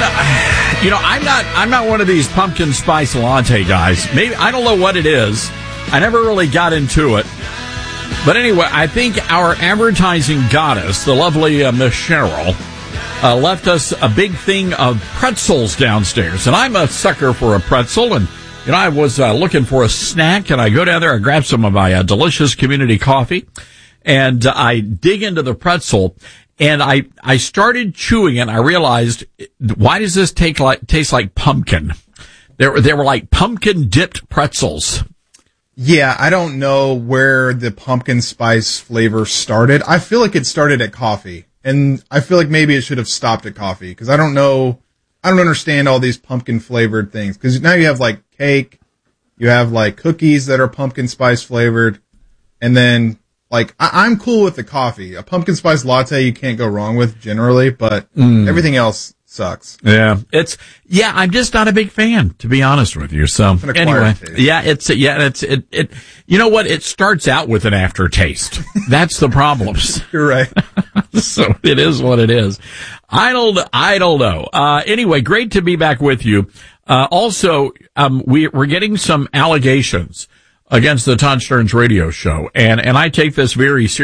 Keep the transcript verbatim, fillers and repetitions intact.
I'm, you know, I'm not, I'm not one of these pumpkin spice latte guys. Maybe, I don't know what it is. I never really got into it. But anyway, I think our advertising goddess, the lovely uh, Miss Cheryl, uh, left us a big thing of pretzels downstairs. And I'm a sucker for a pretzel. And, you know, I was uh, looking for a snack, and I go down there, I grab some of my uh, delicious community coffee, and uh, I dig into the pretzel. And I, I started chewing, and I realized, why does this take like, taste like pumpkin? They were, they were like pumpkin dipped pretzels. Yeah, I don't know where the pumpkin spice flavor started. I feel like it started at coffee, and I feel like maybe it should have stopped at coffee, because I don't know, I don't understand all these pumpkin flavored things, because now you have like cake, you have like cookies that are pumpkin spice flavored, and then like I- I'm cool with the coffee. A pumpkin spice latte you can't go wrong with generally, but mm. everything else sucks. Yeah, it's yeah. I'm just not a big fan, to be honest with you. So anyway, taste. yeah, it's yeah, it's it, it. You know what? It starts out with an aftertaste. That's the problem. You're right. So it is what it is. I don't. I don't know. Uh, anyway, great to be back with you. Uh, also, um, we we're getting some allegations against the Todd Stearns radio show, and and I take this very seriously.